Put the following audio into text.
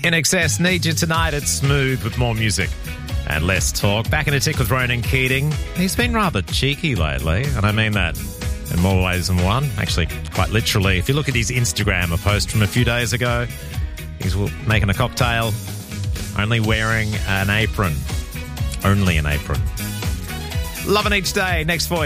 In Excess, Need You Tonight. It's smooth with more music and less talk. Back in a tick with Ronan Keating. He's been rather cheeky lately, and I mean that in more ways than one. Actually, quite literally. If you look at his Instagram, a post from a few days ago, he's making a cocktail, only wearing an apron. Only an apron. Loving each day. Next for you.